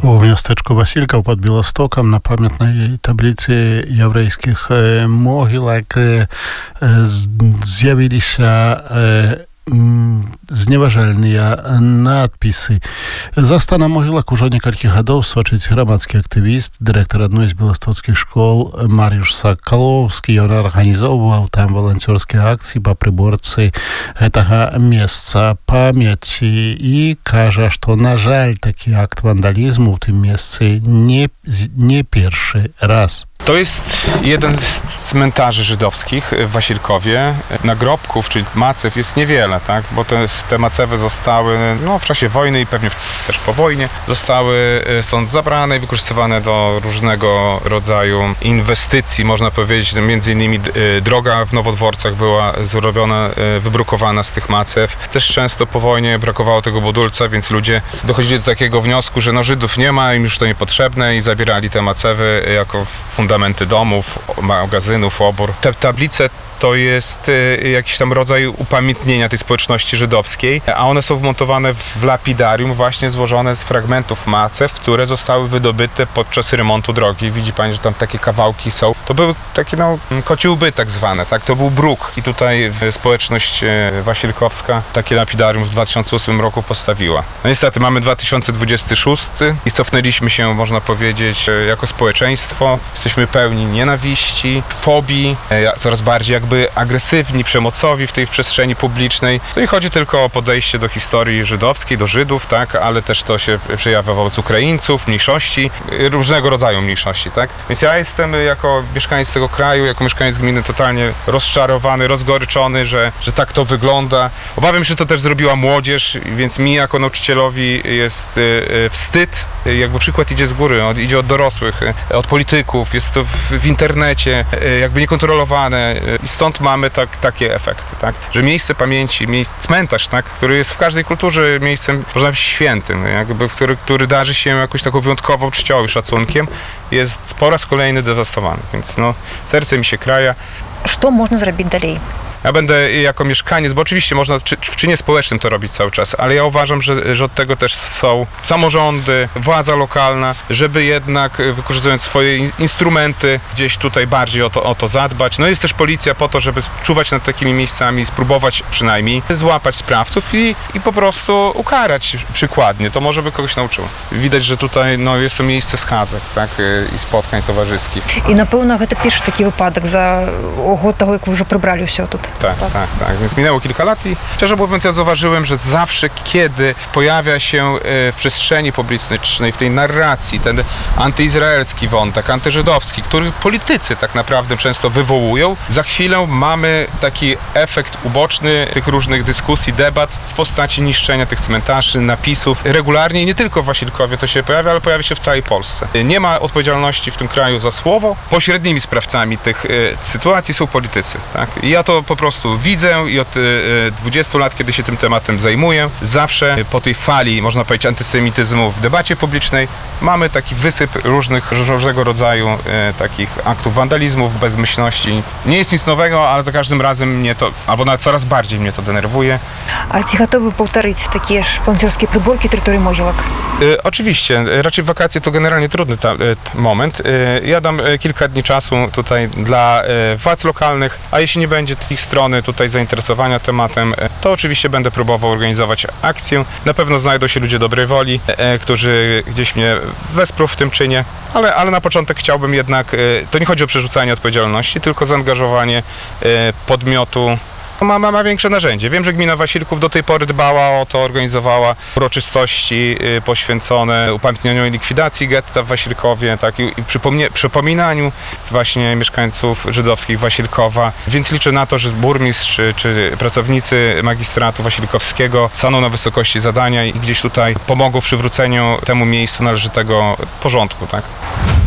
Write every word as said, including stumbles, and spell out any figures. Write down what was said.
У miasteczku Wasilków pod Białostokiem na pamiętnej tablicy jewryjskich mogilek zjawili się znieważalne nadpisy. Za na mogilach уже нескольких годов сочить громадский активист, директор одной из белостоцких школ Mariusz Соколовский. Он организовывал там волонтерские акции по приборце этого места памяти и каже, что, на жаль, taki akt wandalizmu w tym miejscu nie, nie pierwszy raz. To jest jeden z cmentarzy żydowskich w Wasilkowie. Nagrobków, czyli macew, jest niewiele, tak? Bo te, te macewy zostały no, w czasie wojny i pewnie też po wojnie zostały stąd zabrane i wykorzystywane do różnego rodzaju inwestycji, można powiedzieć. Między innymi droga w Nowodworcach była zrobiona, wybrukowana z tych macew. Też często po wojnie brakowało tego budulca, więc ludzie dochodzili do takiego wniosku, że no, Żydów nie ma, im już to niepotrzebne i zabierali te macewy jako fundament fundamenty domów, magazynów, obór. Te tablice to jest jakiś tam rodzaj upamiętnienia tej społeczności żydowskiej, a one są wmontowane w lapidarium właśnie złożone z fragmentów macew, które zostały wydobyte podczas remontu drogi. Widzi pani, że tam takie kawałki są. To były takie no kocie łby tak zwane, tak? To był bruk i tutaj społeczność wasilkowska takie lapidarium w dwa tysiące ósmym roku postawiła. No niestety mamy dwa tysiące dwudziesty szósty i cofnęliśmy się, można powiedzieć, jako społeczeństwo. Jesteśmy pełni nienawiści, fobii, coraz bardziej jakby agresywni, przemocowi w tej przestrzeni publicznej. No i chodzi tylko o podejście do historii żydowskiej, do Żydów, tak, ale też to się przejawia wobec Ukraińców, mniejszości, różnego rodzaju mniejszości, tak. Więc ja jestem jako mieszkaniec tego kraju, jako mieszkaniec gminy totalnie rozczarowany, rozgoryczony, że, że tak to wygląda. Obawiam się, że to też zrobiła młodzież, więc mi jako nauczycielowi jest wstyd. Jakby przykład idzie z góry, idzie od dorosłych, od polityków, jest to w, w internecie, jakby niekontrolowane. I stąd mamy tak, takie efekty, tak? Że miejsce pamięci, miejsce, cmentarz, tak? Który jest w każdej kulturze miejscem, można powiedzieć, świętym, jakby, który, który darzy się jakąś taką wyjątkową czcią i szacunkiem, jest po raz kolejny dewastowany. Więc no, serce mi się kraja. Co można zrobić dalej? Ja będę jako mieszkaniec, bo oczywiście można w czynie społecznym to robić cały czas, ale ja uważam, że, że od tego też są samorządy, władza lokalna, żeby jednak wykorzystując swoje instrumenty gdzieś tutaj bardziej o to, o to zadbać. No jest też policja po to, żeby czuwać nad takimi miejscami, spróbować przynajmniej złapać sprawców i, i po prostu ukarać przykładnie. To może by kogoś nauczyło. Widać, że tutaj no, jest to miejsce schadzek, tak, i spotkań towarzyskich. I na pewno to pierwszy taki wypadek za od tego, jak wy już przybrali się тут. Tak, tak, tak, tak. Więc minęło kilka lat i szczerze mówiąc ja zauważyłem, że zawsze kiedy pojawia się w przestrzeni publicznej, w tej narracji ten antyizraelski wątek, antyżydowski, który politycy tak naprawdę często wywołują, za chwilę mamy taki efekt uboczny tych różnych dyskusji, debat w postaci niszczenia tych cmentarzy, napisów. Regularnie, nie tylko w Wasilkowie to się pojawia, ale pojawia się w całej Polsce. Nie ma odpowiedzialności w tym kraju za słowo. Pośrednimi sprawcami tych y, sytuacji są politycy, tak? I ja to po prostu widzę i od dwudziestu lat, kiedy się tym tematem zajmuję, zawsze po tej fali, można powiedzieć, antysemityzmu w debacie publicznej mamy taki wysyp różnych, różnego rodzaju e, takich aktów wandalizmów, bezmyślności. Nie jest nic nowego, ale za każdym razem mnie to, albo nawet coraz bardziej mnie to denerwuje. A czy gotowy powtórzyć takie волонтерskie приборки terytorii mogilek? E, oczywiście. Raczej wakacje to generalnie trudny ta, e, moment. E, ja dam e, kilka dni czasu tutaj dla e, władz lokalnych, a jeśli nie będzie z ich strony tutaj zainteresowania tematem, to oczywiście będę próbował organizować akcję. Na pewno znajdą się ludzie dobrej woli, e, którzy gdzieś mnie wesprą w tym czynie, ale, ale na początek chciałbym jednak, e, to nie chodzi o przerzucanie odpowiedzialności, tylko zaangażowanie e, podmiotu. Ma, ma, ma większe narzędzie. Wiem, że gmina Wasilków do tej pory dbała o to, organizowała uroczystości y, poświęcone upamiętnieniu i likwidacji getta w Wasilkowie, tak, i, i przypomnie, przypominaniu właśnie mieszkańców żydowskich Wasilkowa. Więc liczę na to, że burmistrz czy, czy pracownicy magistratu wasilkowskiego staną na wysokości zadania i gdzieś tutaj pomogą w przywróceniu temu miejscu należytego porządku, tak.